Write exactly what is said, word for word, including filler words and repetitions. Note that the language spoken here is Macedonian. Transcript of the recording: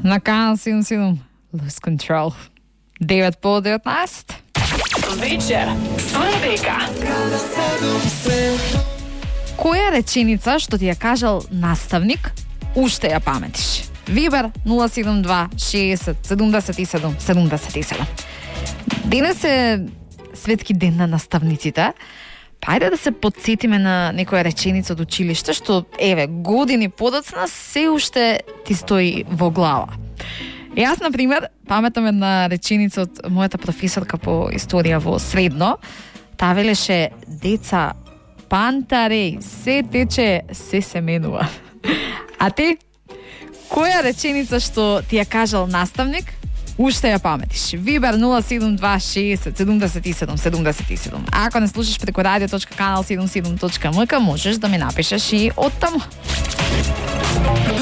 на канал седум седум Lose Control. девет по деветнаесет. Вечер со Ребека. Која реченица што ти ја кажал наставник, уште ја паметиш? Вибер нула седум два шеесет седумдесет и седум седумдесет и седум. Денес е светски ден на наставниците. Па ајде да се подсетиме на некоја реченица од училиште што, еве, години подоцна се уште ти стои во глава. Јас, например, паметам една реченица од мојата професорка по историја во средно. Таа велеше: деца, пантареј, се тече, се се менува. А ти? Која реченица што ти ја кажал наставник, уште ја паметиш? Вибер нула седум два шеесет седумдесет и седум седумдесет и седум. А ако не слушаш преку радио точка канал седум седум точка ем ка, можеш да ми напишеш и од таму.